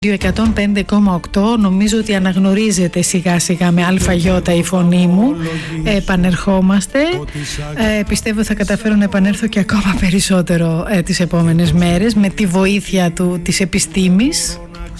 105,8. Νομίζω ότι αναγνωρίζετε σιγά σιγά με αλφαγιώτα η φωνή μου. Επανερχόμαστε. Πιστεύω θα καταφέρω να επανέλθω και ακόμα περισσότερο τις επόμενες μέρες με τη βοήθεια της επιστήμης.